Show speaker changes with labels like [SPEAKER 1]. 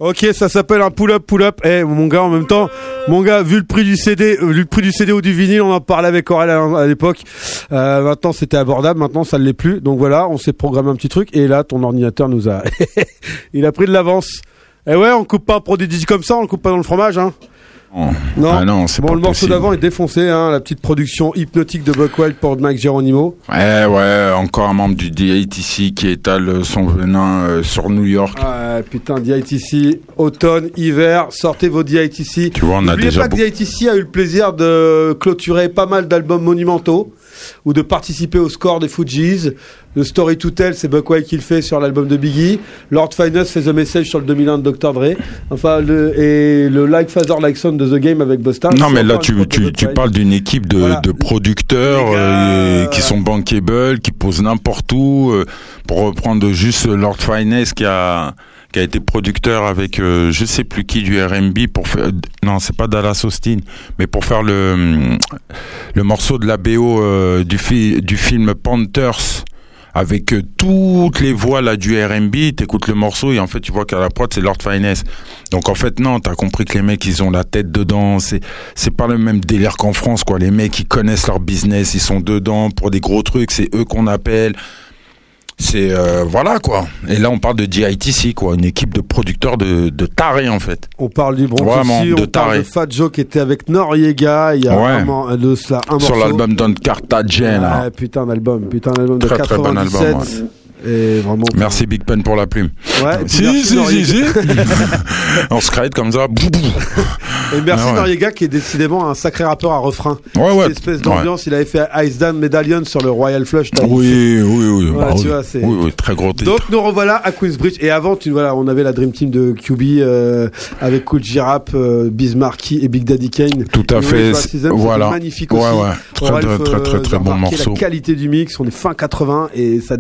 [SPEAKER 1] Ok, ça s'appelle un pull-up. Eh, mon gars, en même temps, vu le prix du CD ou du vinyle, on en parlait avec Aurel à l'époque. Maintenant, c'était abordable. Maintenant, ça ne l'est plus. Donc voilà, on s'est programmé un petit truc. Et là, ton ordinateur nous a, il a pris de l'avance. Eh ouais, on coupe pas un produit comme ça, on le coupe pas dans le fromage, hein. Non,
[SPEAKER 2] ah non, c'est
[SPEAKER 1] bon,
[SPEAKER 2] pas
[SPEAKER 1] le morceau
[SPEAKER 2] possible.
[SPEAKER 1] d'avant est défoncé, hein, la petite production hypnotique de Buck Wild pour Mike Geronimo.
[SPEAKER 2] Ouais, encore un membre du DITC qui étale son venin sur New York.
[SPEAKER 1] Putain, DITC, automne, hiver, sortez vos DITC.
[SPEAKER 2] Tu vois, on a
[SPEAKER 1] N'oubliez
[SPEAKER 2] déjà
[SPEAKER 1] pas que DITC a eu le plaisir de clôturer pas mal d'albums monumentaux ou de participer au score des Fugees. Le Story to Tell, c'est Buck Wild qui le fait sur l'album de Biggie. Lord Finest fait The Message sur le 2001 de Dr. Dre. Enfin, le Like Father Like Son de The Game avec Busta.
[SPEAKER 2] Non, mais là, tu parles d'une équipe de producteurs qui sont bankable, qui posent n'importe où. Pour reprendre juste Lord Finest qui a été producteur avec je sais plus qui du R&B pour faire non, c'est pas Dallas Austin, mais pour faire le morceau de la BO du film Panthers. Avec toutes les voix là du R&B, t'écoutes le morceau et en fait tu vois qu'à la prod c'est Lord Finest. Donc en fait non, t'as compris que les mecs ils ont la tête dedans, c'est pas le même délire qu'en France quoi. Les mecs ils connaissent leur business, ils sont dedans pour des gros trucs, c'est eux qu'on appelle. C'est voilà quoi. Et là on parle de DITC quoi, une équipe de producteurs de tarés en fait.
[SPEAKER 1] On parle du Bronx
[SPEAKER 2] vraiment,
[SPEAKER 1] aussi, on parle de Fat Joe qui était avec Noriega, il y a vraiment de cela un morceau.
[SPEAKER 2] Sur l'album Don Cartagena là.
[SPEAKER 1] Putain d'album de 97.
[SPEAKER 2] Très bon album. Ouais.
[SPEAKER 1] Et vraiment,
[SPEAKER 2] merci Big Pen pour la plume.
[SPEAKER 1] Ouais,
[SPEAKER 2] si. On se crête comme ça.
[SPEAKER 1] Et merci Noriega qui est décidément un sacré rappeur à refrain. Cette espèce d'ambiance, il avait fait Ice Down Medallion sur le Royal Flush.
[SPEAKER 2] Oui.
[SPEAKER 1] Voilà, tu vois, c'est...
[SPEAKER 2] oui, très gros titre.
[SPEAKER 1] Donc nous revoilà à Queensbridge. Et avant, on avait la Dream Team de QB avec Kool G-Rap, Biz Markie et Big Daddy Kane.
[SPEAKER 2] Tout à fait. Voilà.
[SPEAKER 1] Magnifique aussi.
[SPEAKER 2] Très bon morceau.
[SPEAKER 1] La qualité du mix, on est fin 80 et ça